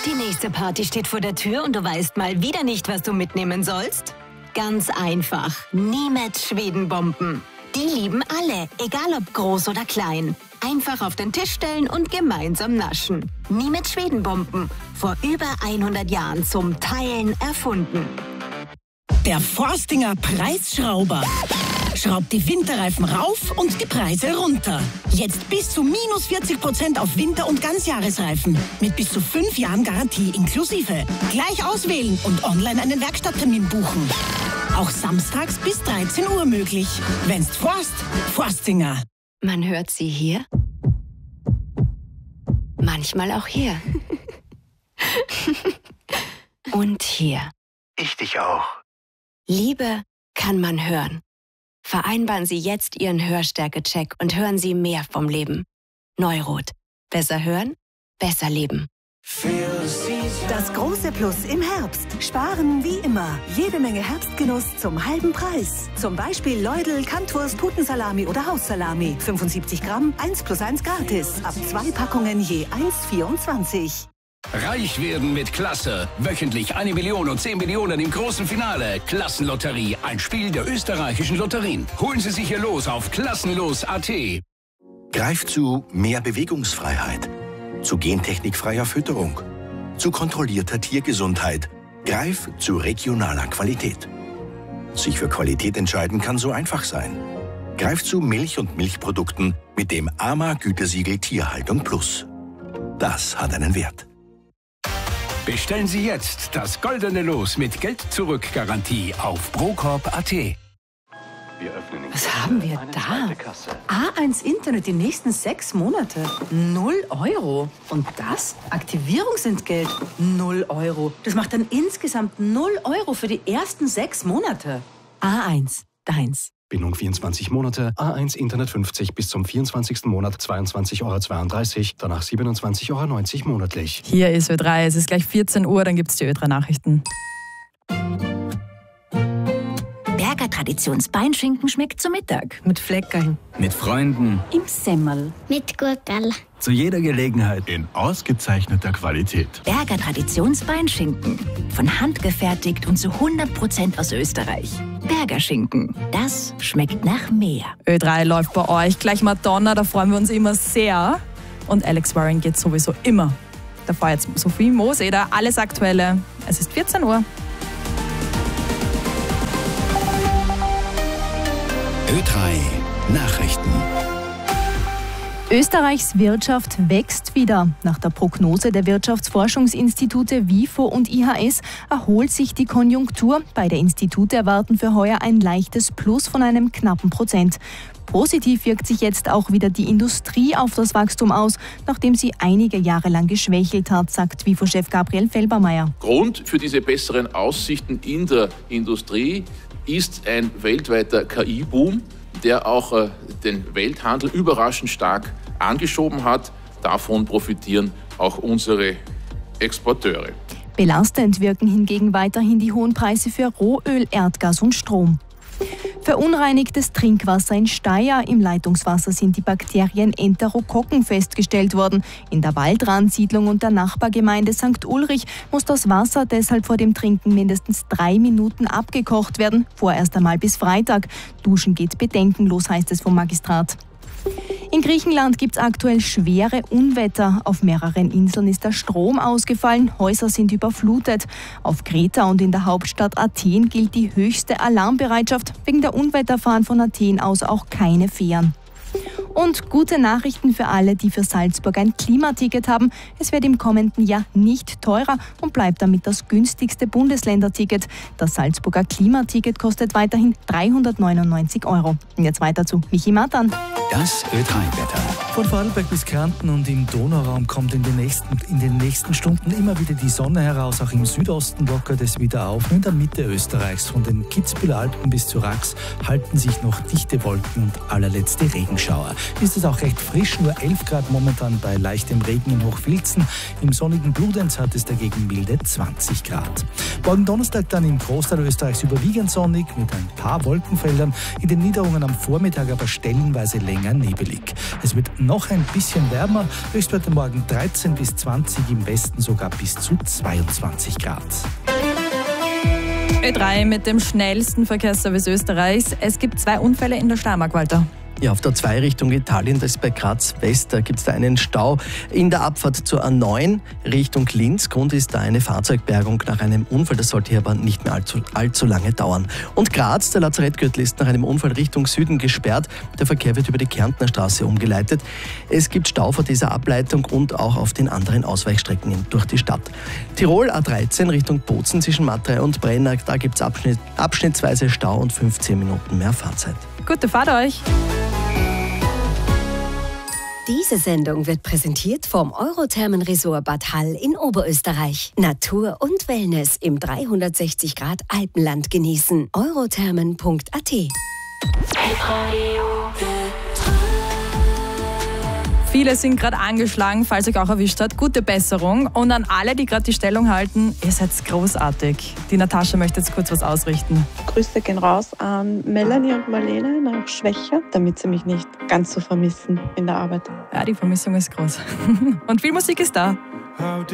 Die nächste Party steht vor der Tür und du weißt mal wieder nicht, was du mitnehmen sollst? Ganz einfach. Niemet Schwedenbomben. Die lieben alle, egal ob groß oder klein. Einfach auf den Tisch stellen und gemeinsam naschen. Niemet Schwedenbomben. Vor über 100 Jahren zum Teilen erfunden. Der Forstinger Preisschrauber. Schraubt die Winterreifen rauf und die Preise runter. Jetzt bis zu minus 40% auf Winter- und Ganzjahresreifen. Mit bis zu 5 Jahren Garantie inklusive. Gleich auswählen und online einen Werkstatttermin buchen. Auch samstags bis 13 Uhr möglich. Wenn's Forstinger. Man hört sie hier. Manchmal auch hier. Und hier. Ich dich auch. Liebe kann man hören. Vereinbaren Sie jetzt Ihren Hörstärke-Check und hören Sie mehr vom Leben. Neurot. Besser hören, besser leben. Das große Plus im Herbst. Sparen wie immer. Jede Menge Herbstgenuss zum halben Preis. Zum Beispiel Leudl, Kantwurst, Putensalami oder Haussalami. 75 Gramm, 1+1 gratis. Ab 2 Packungen je 1,24. Reich werden mit Klasse. Wöchentlich 1 Million und 10 Millionen im großen Finale. Klassenlotterie, ein Spiel der österreichischen Lotterien. Holen Sie sich Ihr Los auf klassenlos.at. Greif zu mehr Bewegungsfreiheit, zu gentechnikfreier Fütterung, zu kontrollierter Tiergesundheit. Greif zu regionaler Qualität. Sich für Qualität entscheiden kann so einfach sein. Greif zu Milch und Milchprodukten mit dem AMA-Gütesiegel Tierhaltung Plus. Das hat einen Wert. Bestellen Sie jetzt das goldene Los mit Geld-Zurück-Garantie auf procorp.at. Was haben wir da? A1 Internet die nächsten 6 Monate. 0 Euro. Und das? Aktivierungsentgelt. 0 Euro. Das macht dann insgesamt 0 Euro für die ersten 6 Monate. A1, deins. Bindung 24 Monate, A1 Internet 50 bis zum 24. Monat 22,32 €, danach 27,90 € monatlich. Hier ist Ö3, es ist gleich 14 Uhr, dann gibt's die Ö3-Nachrichten. Berger Traditionsbeinschinken schmeckt zu Mittag. Mit Fleckerln. Mit Freunden. Im Semmel. Mit Gurkel. Zu jeder Gelegenheit. In ausgezeichneter Qualität. Berger Traditionsbeinschinken. Von Hand gefertigt und zu 100% aus Österreich. Berger Schinken. Das schmeckt nach mehr. Ö3 läuft bei euch. Gleich Madonna, da freuen wir uns immer sehr. Und Alex Warren geht sowieso immer. Davor jetzt Sophie Mooseder, alles Aktuelle. Es ist 14 Uhr. Ö3 Nachrichten. Österreichs Wirtschaft wächst wieder. Nach der Prognose der Wirtschaftsforschungsinstitute WIFO und IHS erholt sich die Konjunktur. Beide Institute erwarten für heuer ein leichtes Plus von einem knappen Prozent. Positiv wirkt sich jetzt auch wieder die Industrie auf das Wachstum aus, nachdem sie einige Jahre lang geschwächelt hat, sagt WIFO-Chef Gabriel Felbermayr. Grund für diese besseren Aussichten in der Industrie ist ein weltweiter KI-Boom, der auch den Welthandel überraschend stark angeschoben hat. Davon profitieren auch unsere Exporteure. Belastend wirken hingegen weiterhin die hohen Preise für Rohöl, Erdgas und Strom. Verunreinigtes Trinkwasser in Steyr. Im Leitungswasser sind die Bakterien Enterokokken festgestellt worden. In der Waldrandsiedlung und der Nachbargemeinde St. Ulrich muss das Wasser deshalb vor dem Trinken mindestens 3 Minuten abgekocht werden, vorerst einmal bis Freitag. Duschen geht bedenkenlos, heißt es vom Magistrat. In Griechenland gibt es aktuell schwere Unwetter. Auf mehreren Inseln ist der Strom ausgefallen, Häuser sind überflutet. Auf Kreta und in der Hauptstadt Athen gilt die höchste Alarmbereitschaft. Wegen der Unwetter fahren von Athen aus auch keine Fähren. Und gute Nachrichten für alle, die für Salzburg ein Klimaticket haben. Es wird im kommenden Jahr nicht teurer und bleibt damit das günstigste Bundesländerticket. Das Salzburger Klimaticket kostet weiterhin 399 €. Und jetzt weiter zu Michi Matan. Das Ö3-Wetter. Von Vorarlberg bis Kärnten und im Donauraum kommt in den nächsten Stunden immer wieder die Sonne heraus. Auch im Südosten lockert es wieder auf. Nur in der Mitte Österreichs, von den Kitzbüheler Alpen bis zu Rax, halten sich noch dichte Wolken und allerletzte Regenschauer. Ist es auch recht frisch, nur 11 Grad momentan bei leichtem Regen in Hochfilzen. Im sonnigen Bludenz hat es dagegen milde 20 Grad. Morgen Donnerstag dann im Großteil Österreichs überwiegend sonnig mit ein paar Wolkenfeldern. In den Niederungen am Vormittag aber stellenweise länger nebelig. Es wird noch ein bisschen wärmer. Höchstwerte morgen 13 bis 20, im Westen sogar bis zu 22 Grad. Ö3 mit dem schnellsten Verkehrsservice Österreichs. Es gibt 2 Unfälle in der Steiermark, Walter. Ja, auf der 2 Richtung Italien, das ist bei Graz West, da gibt es da einen Stau in der Abfahrt zur A9 Richtung Linz. Grund ist da eine Fahrzeugbergung nach einem Unfall, das sollte hier aber nicht mehr allzu lange dauern. Und Graz, der Lazarettgürtel ist nach einem Unfall Richtung Süden gesperrt. Der Verkehr wird über die Kärntner Straße umgeleitet. Es gibt Stau vor dieser Ableitung und auch auf den anderen Ausweichstrecken durch die Stadt. Tirol A13 Richtung Bozen zwischen Matrei und Brenner, da gibt es abschnittsweise Stau und 15 Minuten mehr Fahrzeit. Gute Fahrt euch! Diese Sendung wird präsentiert vom Eurothermen-Resort Bad Hall in Oberösterreich. Natur und Wellness im 360 Grad Alpenland genießen. eurothermen.at. Viele sind gerade angeschlagen, falls euch auch erwischt hat. Gute Besserung. Und an alle, die gerade die Stellung halten, ihr seid großartig. Die Natascha möchte jetzt kurz was ausrichten. Grüße gehen raus an Melanie und Marlene nach Schwächer, damit sie mich nicht ganz so vermissen in der Arbeit. Ja, die Vermissung ist groß. Und viel Musik ist da.